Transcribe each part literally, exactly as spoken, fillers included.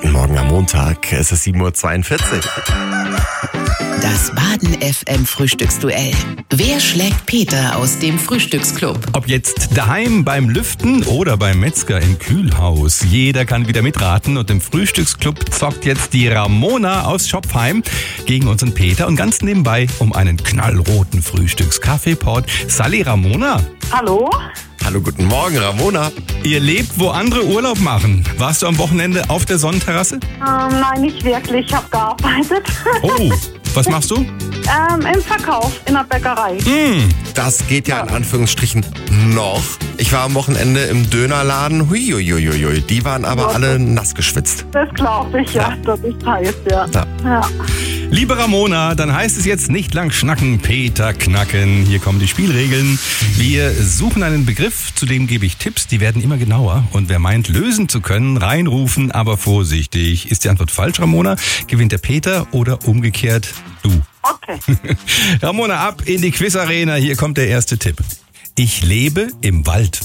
Guten Morgen am Montag, es ist sieben Uhr zweiundvierzig. Das Baden F M Frühstücksduell. Wer schlägt Peter aus dem Frühstücksclub? Ob jetzt daheim, beim Lüften oder beim Metzger im Kühlhaus. Jeder kann wieder mitraten und im Frühstücksclub zockt jetzt die Ramona aus Schopfheim gegen unseren Peter und ganz nebenbei um einen knallroten Frühstückskaffeepot. Sally, Ramona. Hallo? Hallo, guten Morgen, Ramona. Ihr lebt, wo andere Urlaub machen. Warst du am Wochenende auf der Sonnenterrasse? Ähm, nein, nicht wirklich. Ich habe gearbeitet. Oh, was machst du? ähm, Im Verkauf, in der Bäckerei. Hm, Das geht ja in Anführungsstrichen noch. Ich war am Wochenende im Dönerladen. Huiuiuiui. Die waren aber alle nass geschwitzt. Das glaube ich, ja. Das ist heiß, ja. Ja. ja. liebe Ramona, dann heißt es jetzt nicht lang schnacken, Peter knacken. Hier kommen die Spielregeln. Wir suchen einen Begriff, zu dem gebe ich Tipps, die werden immer genauer. Und wer meint, lösen zu können, reinrufen, aber vorsichtig. Ist die Antwort falsch, Ramona? Gewinnt der Peter oder umgekehrt du? Okay. Ramona, ab in die Quizarena. Hier kommt der erste Tipp. Ich lebe im Wald.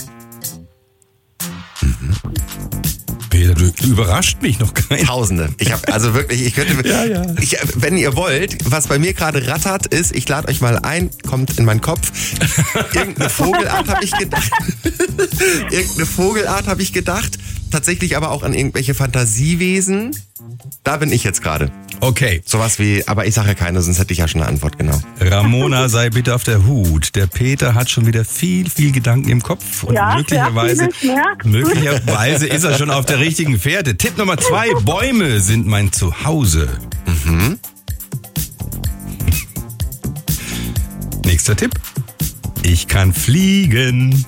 Mhm. Peter, du, du überrascht mich noch gar nicht. Tausende. Ich habe also wirklich, ich könnte, Ja, ja. Ich, wenn ihr wollt, was bei mir gerade rattert, ist, ich lade euch mal ein, kommt in meinen Kopf. Irgendeine Vogelart habe ich gedacht. Irgendeine Vogelart habe ich gedacht. Tatsächlich aber auch an irgendwelche Fantasiewesen. Da bin ich jetzt gerade. Okay, Sowas wie, aber ich sage ja keine, sonst hätte ich ja schon eine Antwort, genau. Ramona, sei bitte auf der Hut. Der Peter hat schon wieder viel, viel Gedanken im Kopf. Und Ja, möglicherweise, sehr viel, ich merk's. möglicherweise ist er schon auf der richtigen Fährte. Tipp Nummer zwei, Bäume sind mein Zuhause. Mhm. Nächster Tipp. Ich kann fliegen.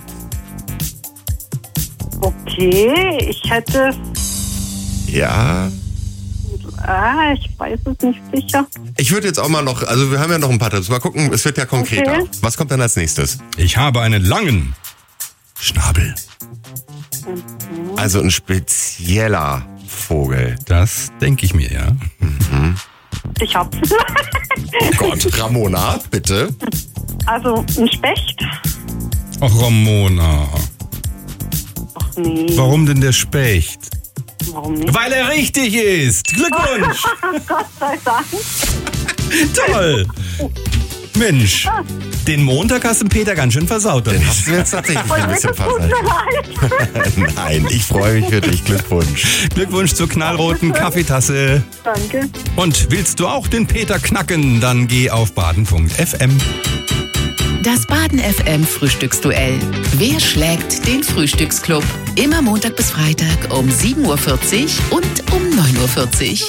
Okay, ich hätte... Ja. Ah, ich weiß es nicht sicher. Ich würde jetzt auch mal noch, also wir haben ja noch ein paar Tipps. Mal gucken, es wird ja konkreter. Okay. Was kommt dann als nächstes? Ich habe einen langen Schnabel. Also ein spezieller Vogel. Das denke ich mir, ja. Ich hab's. Oh Gott, Ramona, bitte. Also, ein Specht? Ach, Ramona. Ach nee, Warum denn der Specht? warum nicht? Weil er richtig ist. Glückwunsch. Gott sei Dank. Toll. Mensch, den Montag hast du den Peter ganz schön versaut. Oder Den nicht? hast du jetzt tatsächlich ein bisschen Es tut versalzt. mir leid. Nein, ich freue mich für dich. Glückwunsch. Glückwunsch zur knallroten Kaffeetasse. Danke. Und willst du auch den Peter knacken, dann geh auf baden punkt f m. Das Baden F M Frühstücksduell. Wer schlägt den Frühstücksclub? Immer Montag bis Freitag um sieben Uhr vierzig und um neun Uhr vierzig.